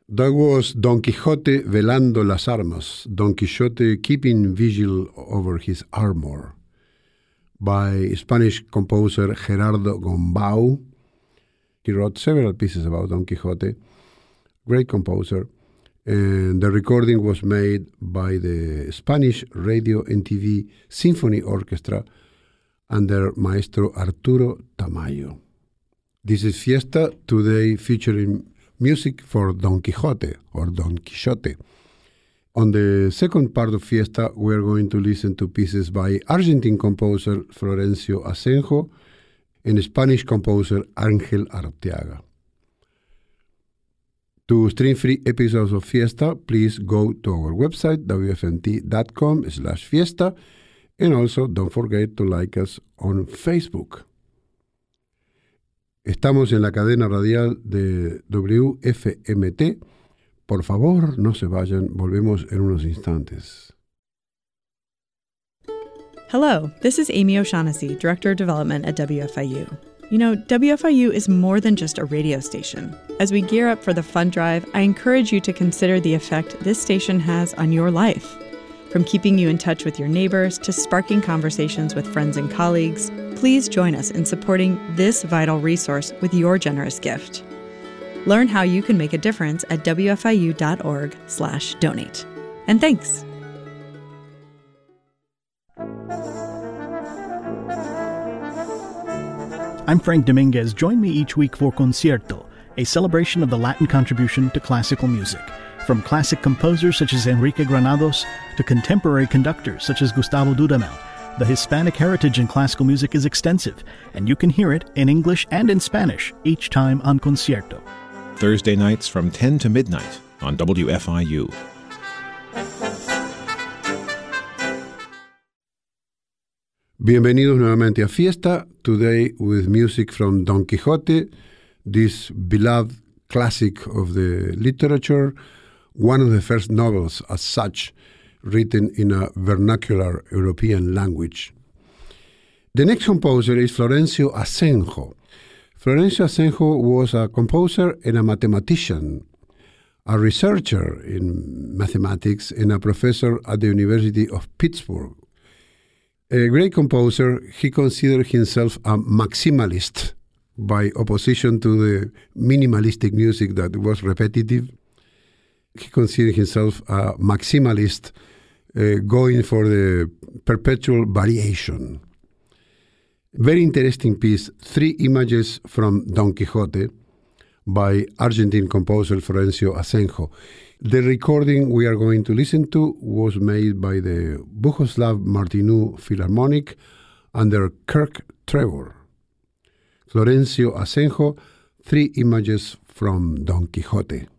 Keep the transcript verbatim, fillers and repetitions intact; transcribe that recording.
That was Don Quixote velando las armas, Don Quixote keeping vigil over his armor, by Spanish composer Gerardo Gombau. He wrote several pieces about Don Quixote, great composer, and the recording was made by the Spanish Radio and T V Symphony Orchestra under Maestro Arturo Tamayo. This is Fiesta, today featuring music for Don Quixote, or Don Quixote. On the second part of Fiesta, we're going to listen to pieces by Argentine composer Florencio Asenjo and Spanish composer Ángel Arteaga. To stream free episodes of Fiesta, please go to our website, w f n t dot com slash fiesta, and also don't forget to like us on Facebook. Estamos en la cadena radial de W F M T. Por favor, no se vayan. Volvemos en unos instantes. Hello, this is Amy O'Shaughnessy, Director of Development at W F I U. You know, W F I U is more than just a radio station. As we gear up for the fund drive, I encourage you to consider the effect this station has on your life. From keeping you in touch with your neighbors to sparking conversations with friends and colleagues, please join us in supporting this vital resource with your generous gift. Learn how you can make a difference at w f i u dot org slash donate. And thanks. I'm Frank Dominguez. Join me each week for Concierto, a celebration of the Latin contribution to classical music. From classic composers such as Enrique Granados to contemporary conductors such as Gustavo Dudamel, the Hispanic heritage in classical music is extensive, and you can hear it in English and in Spanish each time on Concierto. Thursday nights from ten to midnight on W F I U. Bienvenidos nuevamente a Fiesta, today with music from Don Quixote, this beloved classic of the literature, one of the first novels as such, written in a vernacular European language. The next composer is Florencio Asenjo. Florencio Asenjo was a composer and a mathematician, a researcher in mathematics and a professor at the University of Pittsburgh. A great composer, he considered himself a maximalist by opposition to the minimalistic music that was repetitive. He considered himself a maximalist, uh, going for the perpetual variation. Very interesting piece, Three Images from Don Quixote by Argentine composer Florencio Asenjo. The recording we are going to listen to was made by the Bohuslav Martinu Philharmonic under Kirk Trevor. Florencio Asenjo, Three Images from Don Quixote.